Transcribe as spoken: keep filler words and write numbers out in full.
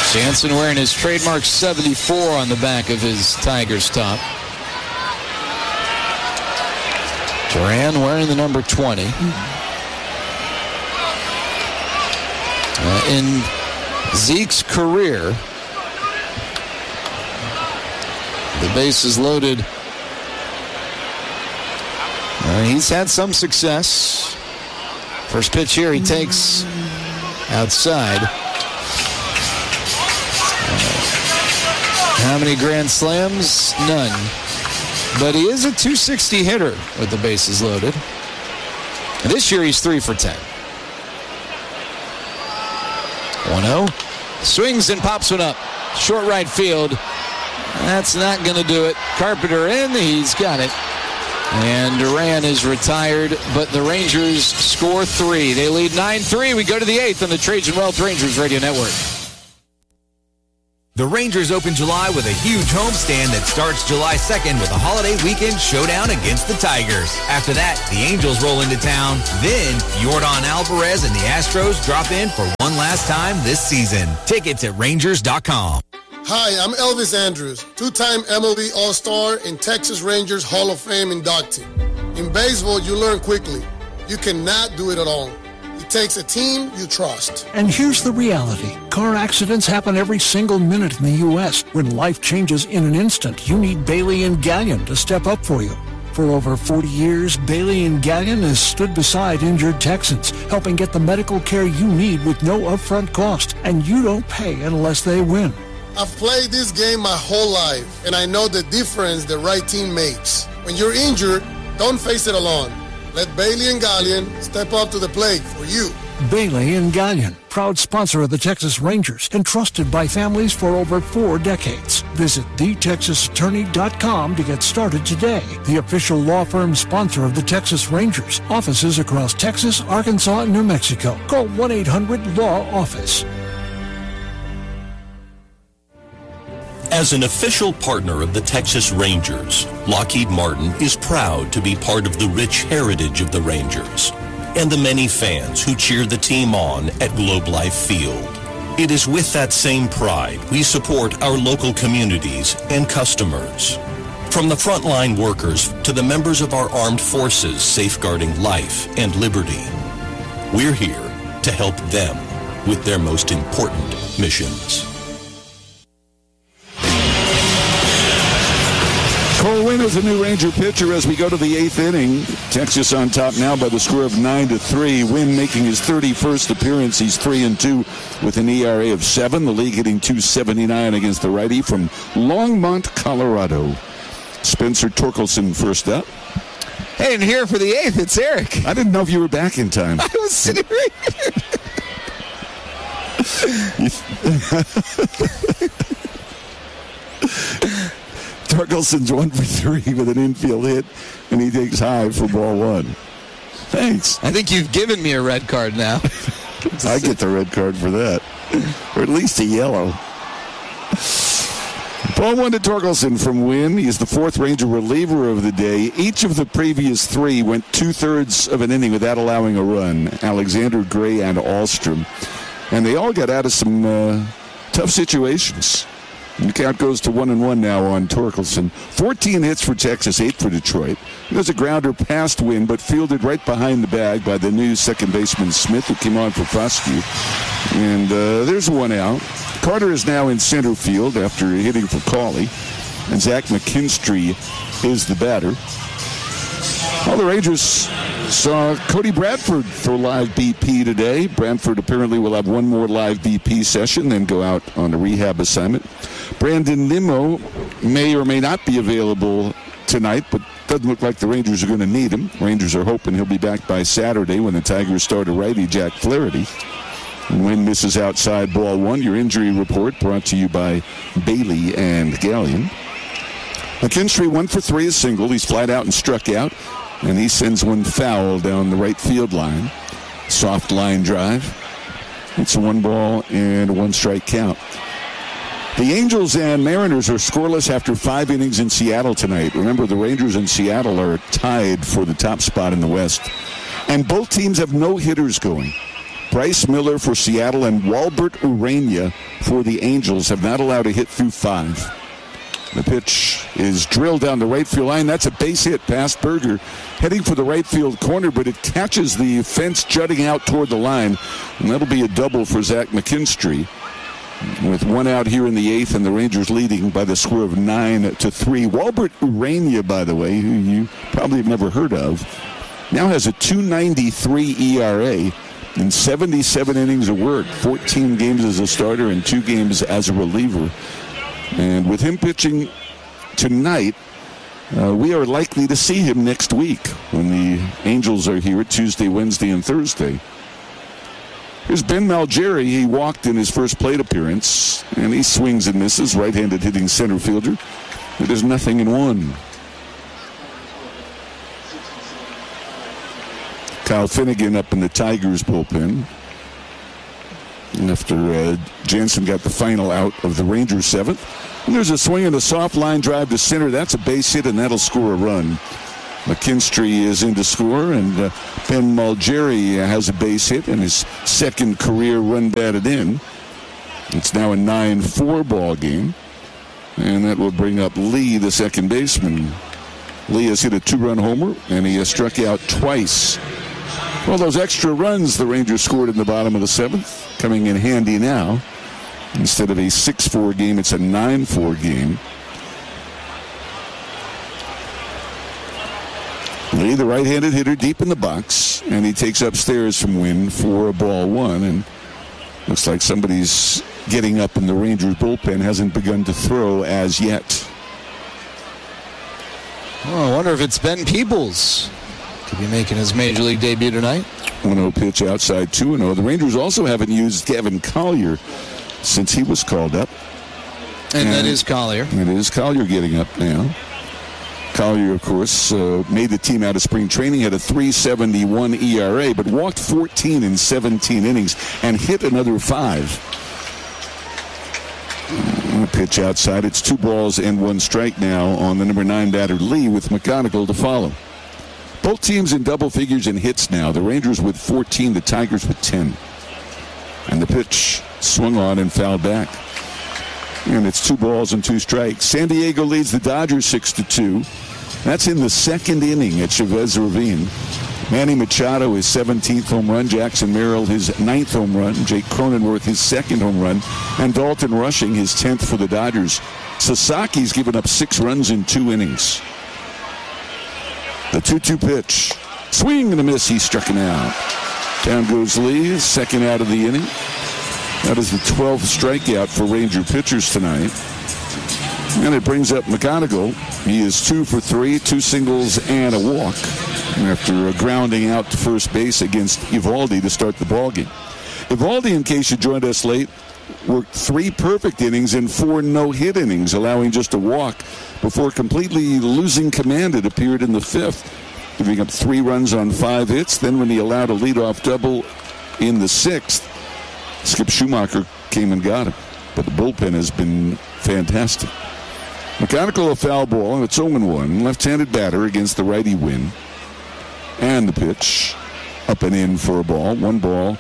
Jansen wearing his trademark seventy-four on the back of his Tigers top. Duran wearing the number twenty. Uh, in Zeke's career, the bases loaded. Uh, he's had some success. First pitch here he takes outside. Uh, how many grand slams? None. But he is a two sixty hitter with the bases loaded. And this year he's three for ten. one oh. Swings and pops one up. Short right field. That's not going to do it. Carpenter in. He's got it. And Duran is retired, but the Rangers score three. They lead nine three. We go to the eighth on the Trajan Wealth Rangers Radio Network. The Rangers open July with a huge homestand that starts July second with a holiday weekend showdown against the Tigers. After that, the Angels roll into town. Then, Yordan Alvarez and the Astros drop in for one last time this season. Tickets at Rangers dot com. Hi, I'm Elvis Andrews, two-time M L B All-Star and Texas Rangers Hall of Fame inductee. In baseball, you learn quickly. You cannot do it alone. It takes a team you trust. And here's the reality. Car accidents happen every single minute in the U S When life changes in an instant, you need Bailey and Gallion to step up for you. For over forty years, Bailey and Gallion has stood beside injured Texans, helping get the medical care you need with no upfront cost. And you don't pay unless they win. I've played this game my whole life, and I know the difference the right team makes. When you're injured, don't face it alone. Let Bailey and Gallion step up to the plate for you. Bailey and Gallion, proud sponsor of the Texas Rangers and trusted by families for over four decades. Visit the texas attorney dot com to get started today. The official law firm sponsor of the Texas Rangers. Offices across Texas, Arkansas, and New Mexico. Call one eight hundred law office. As an official partner of the Texas Rangers, Lockheed Martin is proud to be part of the rich heritage of the Rangers and the many fans who cheer the team on at Globe Life Field. It is with that same pride we support our local communities and customers. From the frontline workers to the members of our armed forces safeguarding life and liberty, we're here to help them with their most important missions. Cole Winn is a new Ranger pitcher as we go to the eighth inning. Texas on top now by the score of nine to three. Winn making his thirty-first appearance. He's three and two with an E R A of seven. The league hitting two seventy-nine against the righty from Longmont, Colorado. Spencer Torkelson first up. Hey, and here for the eighth, it's Eric. I didn't know if you were back in time. I was sitting right here. Torkelson's one for three with an infield hit, and he takes high for ball one. Thanks. I think you've given me a red card now. I get the red card for that, or at least a yellow. Ball one to Torkelson from Winn. He's the fourth Ranger reliever of the day. Each of the previous three went two-thirds of an inning without allowing a run. Alexander, Gray, and Ahlstrom. And they all got out of some uh, tough situations. The count goes to one and one now on Torkelson. fourteen hits for Texas, eight for Detroit. There's a grounder past Winn, but fielded right behind the bag by the new second baseman Smith, who came on for Foscue. And uh, there's one out. Carter is now in center field after hitting for Cawley. And Zach McKinstry is the batter. All the Rangers saw Cody Bradford throw live B P today. Bradford apparently will have one more live B P session, then go out on a rehab assignment. Brandon Nimmo may or may not be available tonight, but doesn't look like the Rangers are going to need him. Rangers are hoping he'll be back by Saturday when the Tigers start a righty, Jack Flaherty. And Winn misses outside ball one. Your injury report brought to you by Bailey and Gallion. McKinstry one for three, a single. He's flat out and struck out. And he sends one foul down the right field line. Soft line drive. It's a one ball and a one strike count. The Angels and Mariners are scoreless after five innings in Seattle tonight. Remember, the Rangers and Seattle are tied for the top spot in the West. And both teams have no hitters going. Bryce Miller for Seattle and Walbert Urania for the Angels have not allowed a hit through five. The pitch is drilled down the right field line. That's a base hit past Berger, heading for the right field corner, but it catches the fence jutting out toward the line, and that'll be a double for Zach McKinstry. With one out here in the eighth, and the Rangers leading by the score of nine to three. Walbert Urania, by the way, who you probably have never heard of, now has a two ninety-three E R A in seventy-seven innings of work, fourteen games as a starter and two games as a reliever. And with him pitching tonight, uh, we are likely to see him next week when the Angels are here Tuesday, Wednesday, and Thursday. Here's Ben Malgeri. He walked in his first plate appearance, and he swings and misses, right-handed hitting center fielder. It is nothing in one. Kyle Finnegan up in the Tigers bullpen. After uh, Jansen got the final out of the Rangers seventh. And there's a swing and a soft line drive to center. That's a base hit, and that'll score a run. McKinstry is in to score, and uh, Ben Malgeri has a base hit and his second career run batted in. It's now a nine four ball game, and that will bring up Lee, the second baseman. Lee has hit a two-run homer, and he has struck out twice. Well, those extra runs the Rangers scored in the bottom of the seventh coming in handy now. Instead of a six four game, it's a nine four game. Lee, the right-handed hitter, deep in the box, and he takes upstairs from Wynn for a ball one, and looks like somebody's getting up in the Rangers bullpen, hasn't begun to throw as yet. Oh, I wonder if it's Ben Peebles. Could be making his major league debut tonight. one oh pitch outside, two and oh. The Rangers also haven't used Gavin Collier since he was called up. And, and that is Collier. It is Collier getting up now. Collier, of course, uh, made the team out of spring training, had a three seventy-one E R A, but walked fourteen in seventeen innings and hit another five. A pitch outside. It's two balls and one strike now on the number nine batter, Lee, with McGonigal to follow. Both teams in double figures in hits now. The Rangers with fourteen, the Tigers with ten. And the pitch swung on and fouled back. And it's two balls and two strikes. San Diego leads the Dodgers six to two. That's in the second inning at Chavez Ravine. Manny Machado, his seventeenth home run. Jackson Merrill, his ninth home run. Jake Cronenworth, his second home run. And Dalton Rushing, his tenth for the Dodgers. Sasaki's given up six runs in two innings. The two two pitch. Swing and a miss. He struck him out. Down goes Lee, second out of the inning. That is the twelfth strikeout for Ranger pitchers tonight. And it brings up McGonigal. He is two for three, two singles and a walk after grounding out to first base against Eovaldi to start the ballgame. Eovaldi, in case you joined us late, worked three perfect innings and four no-hit innings, allowing just a walk before completely losing command. It appeared in the fifth, giving up three runs on five hits. Then when he allowed a leadoff double in the sixth, Skip Schumacher came and got him. But the bullpen has been fantastic. McGonigal a foul ball, and it's oh one. Left-handed batter against the righty Wynn. And the pitch up and in for a ball. One ball